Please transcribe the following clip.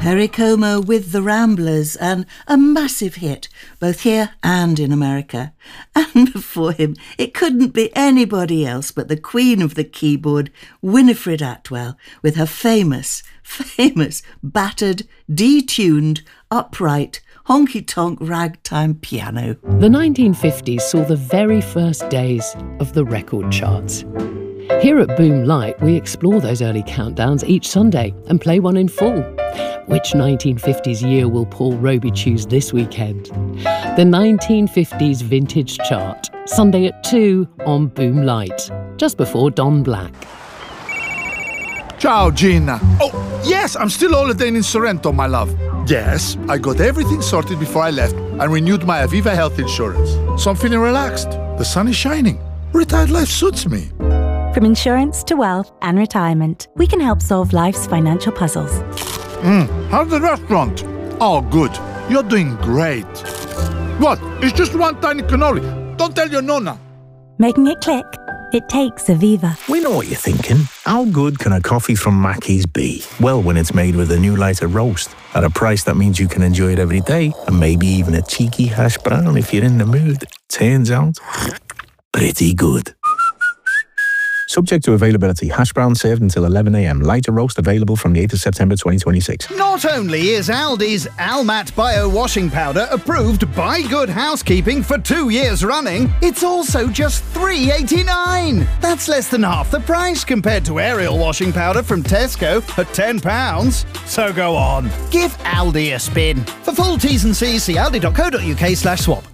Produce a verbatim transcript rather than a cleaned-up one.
Perry Como with the Ramblers, and a massive hit, both here and in America. And before him, it couldn't be anybody else but the queen of the keyboard, Winifred Atwell, with her famous, famous, battered, detuned, upright, honky-tonk ragtime piano. The nineteen fifties saw the very first days of the record charts. Here at Boom Light, we explore those early countdowns each Sunday and play one in full. Which nineteen fifties year will Paul Roby choose this weekend? The nineteen fifties Vintage Chart, Sunday at two on Boom Light, just before Don Black. Ciao, Gina. Oh, yes, I'm still holidaying in Sorrento, my love. Yes, I got everything sorted before I left and renewed my Aviva health insurance. So I'm feeling relaxed. The sun is shining. Retired life suits me. From insurance to wealth and retirement, we can help solve life's financial puzzles. Mm, how's the restaurant? Oh, good. You're doing great. What? It's just one tiny cannoli. Don't tell your nonna. Making it click? It takes Aviva. We know what you're thinking. How good can a coffee from Mackey's be? Well, when it's made with a new lighter roast, at a price that means you can enjoy it every day, and maybe even a cheeky hash brown if you're in the mood. Turns out, pretty good. Subject to availability. Hash brown served until eleven a m. Lighter roast available from the eighth of September twenty twenty-six. Not only is Aldi's Almat Bio Washing Powder approved by Good Housekeeping for two years running, it's also just three eighty-nine. That's less than half the price compared to Ariel Washing Powder from Tesco at ten pounds. So go on, give Aldi a spin. For full T's and C's, see aldi dot co dot uk slash swap.